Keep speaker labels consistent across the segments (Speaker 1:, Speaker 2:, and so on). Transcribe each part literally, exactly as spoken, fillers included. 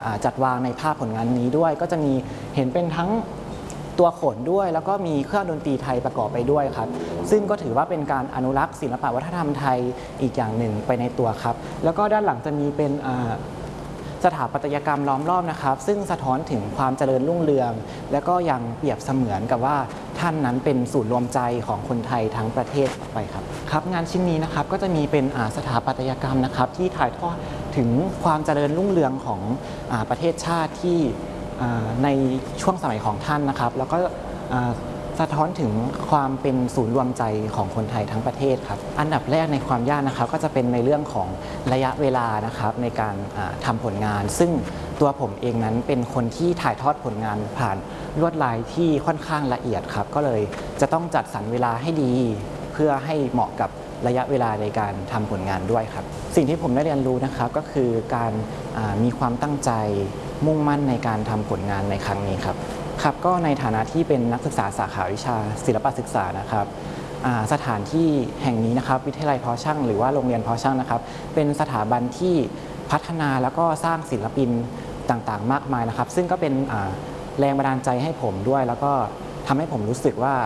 Speaker 1: จัดวางในภาพผลงานนี้ด้วยก็จะมีเห็นเป็นทั้งตัวโขนด้วยแล้วก็มีเครื่องดนตรีไทยประกอบไปด้วยครับซึ่งก็ถือว่าเป็นการอนุรักษ์ศิลปวัฒนธรรมไทยอีกอย่างหนึ่งไปในตัวครับแล้วก็ด้านหลังจะมีเป็นสถาปัตยกรรมล้อมรอบนะครับซึ่งสะท้อนถึงความเจริญรุ่งเรืองและก็ยังเปรียบเสมือนกับว่าท่านนั้นเป็นศูนย์รวมใจของคนไทยทั้งประเทศไปครับครับงานชิ้นนี้นะครับก็จะมีเป็นสถาปัตยกรรมนะครับที่ถ่ายทอดถึงความเจริญรุ่งเรืองของประเทศชาติที่ในช่วงสมัยของท่านนะครับแล้วก็สะท้อนถึงความเป็นศูนย์รวมใจของคนไทยทั้งประเทศครับอันดับแรกในความยากนะครับก็จะเป็นในเรื่องของระยะเวลานะครับในการทำผลงานซึ่งตัวผมเองนั้นเป็นคนที่ถ่ายทอดผลงานผ่านลวดลายที่ค่อนข้างละเอียดครับก็เลยจะต้องจัดสรรเวลาให้ดีเพื่อให้เหมาะกับระยะเวลาในการทำผลงานด้วยครับสิ่งที่ผมได้เรียนรู้นะครับก็คือการมีความตั้งใจมุ่งมั่นในการทำผลงานในครั้งนี้ครับครับก็ในฐานะที่เป็นนักศึกษาสาขาวิชาศิลปศึกษานะครับสถานที่แห่งนี้นะครับวิทยาลัยเพาะช่างหรือว่าโรงเรียนเพาะช่างนะครับเป็นสถาบันที่พัฒนาแล้วก็สร้างศิลปินต่างๆมากมายนะครับซึ่งก็เป็นแรงบันดาลใจให้ผมด้วยแล้วก็ทำให้ผมรู้สึกว่า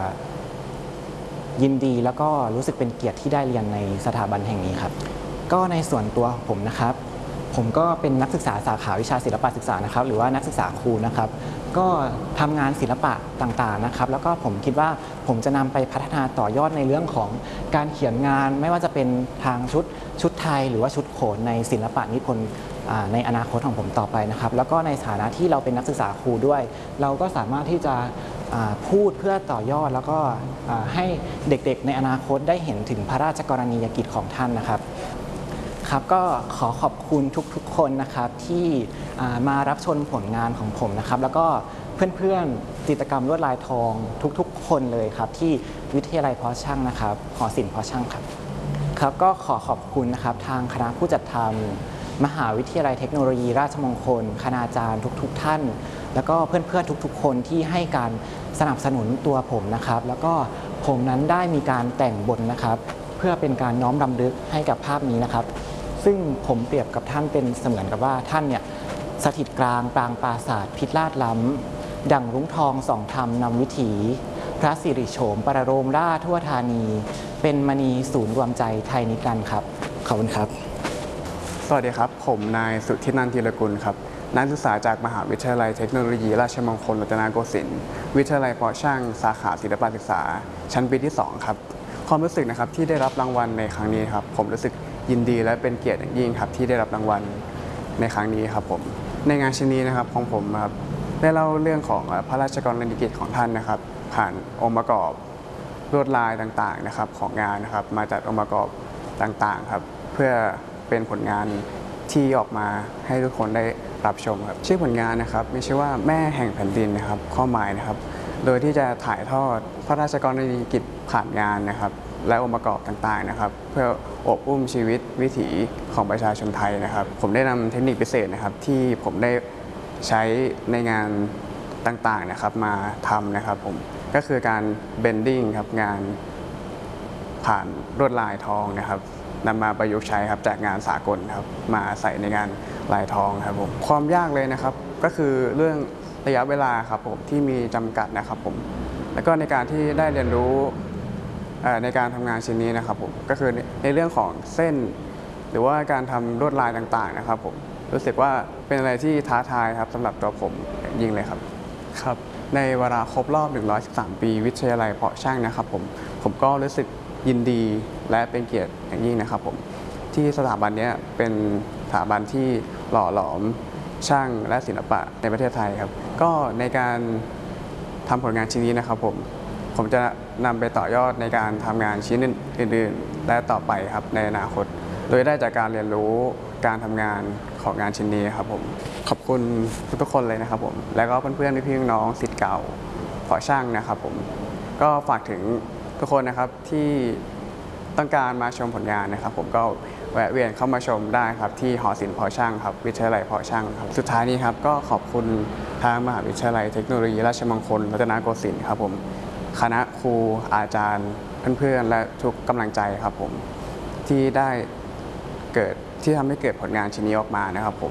Speaker 1: ยินดีแล้วก็รู้สึกเป็นเกียรติที่ได้เรียนในสถาบันแห่งนี้ครับก็ในส่วนตัวผมนะครับผมก็เป็นนักศึกษาสาขาวิชาศิลปศึกษานะครับหรือว่านักศึกษาครูนะครับก็ทำงานศิลปะต่างๆนะครับแล้วก็ผมคิดว่าผมจะนำไปพัฒนาต่อยอดในเรื่องของการเขียนงานไม่ว่าจะเป็นทางชุดชุดไทยหรือว่าชุดโขนในศิลปะนิพนธ์ในอนาคตของผมต่อไปนะครับแล้วก็ในฐานะที่เราเป็นนักศึกษาครูด้วยเราก็สามารถที่จะพูดเพื่อต่อยอดแล้วก็ให้เด็กๆในอนาคตได้เห็นถึงพระราชกรณียกิจของท่านนะครับครับก็ขอขอบคุณทุกๆคนนะครับที่มารับชมผลงานของผมนะครับแล้วก็เพื่อนๆจิตรกรรมลวดลายทองทุกๆคนเลยครับที่วิทยาลัยเพาะช่างนะครับหอศิลป์เพาะช่างครับครับก็ขอขอบคุณนะครับทางคณะผู้จัดทำมหาวิทยาลัยเทคโนโลยีราชมงคลคณาจารย์ทุกๆท่านแล้วก็เพื่อนๆทุกๆคนที่ให้การสนับสนุนตัวผมนะครับแล้วก็ผมนั้นได้มีการแต่งบทนะครับเพื่อเป็นการน้อมรำลึกให้กับภาพนี้นะครับซึ่งผมเปรียบกับท่านเป็นเสมือนกับว่าท่านเนี่ยสถิตกลางปรางปราศาสตร์พิราชล้ำดั่งรุ้งทองส่องธรรมนำวิถีพระสิริโฉมประโลมราทั่วธานีเป็นมณีศูนย์รวมใจไทยนิรันดร์ครับขอบคุณครับ
Speaker 2: สวัสดีครับผมนายสุทธินันท์ธีรกุลครับนักศึกษาจากมหาวิทยาลัยเทคโนโลยีราชมงคลรัตนโกสินทร์วิทยาลัยเพาะช่างสาขาศิลปศึกษาชั้นปีที่สองครับความรู้สึกนะครับที่ได้รับรางวัลในครั้งนี้ครับผมรู้สึกยินดีและเป็นเกียรติอย่างยิ่งครับที่ได้รับรางวัลในครั้งนี้ครับผมในงานชิ้นนี้นะครับของผมครับได้เล่าเรื่องของพระราชกรณียกิจของท่านนะครับผ่านองค์ประกอบลวดลายต่างๆนะครับของงานนะครับมาจากองค์ประกอบต่างๆครับเพื่อเป็นผลงานที่ออกมาให้ทุกคนได้รับชมครับชื่อผลงานนะครับมีชื่อว่าแม่แห่งแผ่นดินนะครับข้อหมายนะครับโดยที่จะถ่ายทอดพระราชกรณียกิจผ่านงานนะครับและองค์ประกอบต่างๆนะครับเพื่ออบอุ้มชีวิตวิถีของประชาชนไทยนะครับผมได้นำเทคนิคพิเศษนะครับที่ผมได้ใช้ในงานต่างๆนะครับมาทำนะครับผมก็คือการเบนดิ้งครับงานผ่านลวดลายทองนะครับนำมาประยุกต์ใช้ครับจากงานสากลครับมาใส่ในงานลายทองครับผมความยากเลยนะครับก็คือเรื่องระยะเวลาครับผมที่มีจำกัดนะครับผมแล้วก็ในการที่ได้เรียนรู้ในการทำงานชิ้นนี้นะครับผมก็คือในเรื่องของเส้นหรือว่าการทำลวดลายต่างๆนะครับผมรู้สึกว่าเป็นอะไรที่ท้าทายครับสำหรับตัวผมยิ่งเลยครับครับในเวลาครบรอบหนึ่งร้อยสิบสามปีวิทยาลัยเพาะช่างนะครับผมผมก็รู้สึกยินดีและเป็นเกียรติอย่างยิ่งนะครับผมที่สถาบันนี้เป็นสถาบันที่หล่อหลอมช่างและศิลปะในประเทศไทยครับก็ในการทำผลงานชิ้นนี้นะครับผมผมจะนำไปต่อยอดในการทำงานชิ้นอื่นๆและต่อไปครับในอนาคตโดยได้จากการเรียนรู้การทำงานของงานชิ้นนี้ครับผมขอบคุณทุกๆคนเลยนะครับผมแล้วก็เพื่อนๆพี่ๆน้องๆศิษย์เก่าเพาะช่างนะครับผมก็ฝากถึงทุกคนนะครับที่ต้องการมาชมผลงานนะครับผมก็แวะเวียนเข้ามาชมได้ครับที่หอศิลป์เพาะช่างครับวิทยาลัยเพาะช่างครับสุดท้ายนี้ครับก็ขอบคุณทางมหาวิทยาลัยเทคโนโลยีราชมงคลรัตนโกสินทร์ครับผมคณะครูอาจารย์เพื่อนๆและทุกกำลังใจครับผมที่ได้เกิดที่ทำให้เกิดผลงานชิ้นนี้ออกมานะครับผม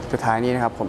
Speaker 2: สุดท้ายนี้นะครับผม